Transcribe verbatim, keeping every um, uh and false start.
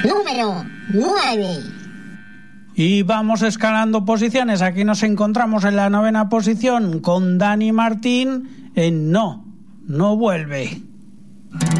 Número nueve. Y vamos escalando posiciones. Aquí nos encontramos en la novena posición con Dani Martín en No, no vuelve.